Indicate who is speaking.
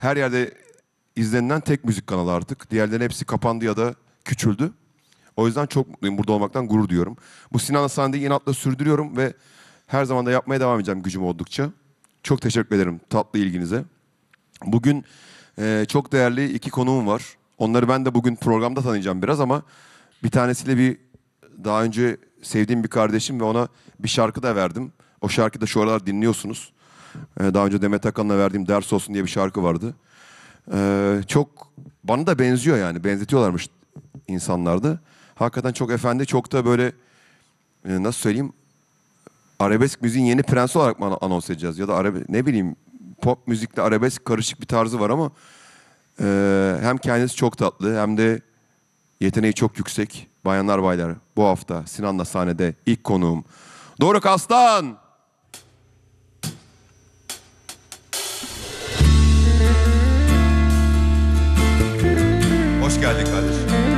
Speaker 1: her yerde izlenilen tek müzik kanalı artık. Diğerlerinin hepsi kapandı ya da küçüldü. O yüzden çok mutluyum. Burada olmaktan gurur duyuyorum. Bu Sinan'la sahneyi inatla sürdürüyorum ve her zaman da yapmaya devam edeceğim gücüm oldukça. Çok teşekkür ederim tatlı ilginize. Bugün çok değerli iki konuğum var. Onları ben de bugün programda tanıyacağım biraz ama bir tanesiyle daha önce sevdiğim bir kardeşim ve ona bir şarkı da verdim. O şarkıyı da şu aralar dinliyorsunuz. Daha önce Demet Akalın'a verdiğim Ders Olsun diye bir şarkı vardı. Çok bana da benziyor yani. Benzetiyorlarmış insanlarda. Hakikaten çok efendi, çok da böyle nasıl söyleyeyim? Arabesk müziğin yeni prensi olarak mı anons edeceğiz? Ya da ne bileyim pop müzikle arabesk karışık bir tarzı var ama hem kendisi çok tatlı hem de yeteneği çok yüksek. Bayanlar baylar, bu hafta Sinan'la sahnede ilk konuğum Doruk Aslan. Hoş geldin kardeşim.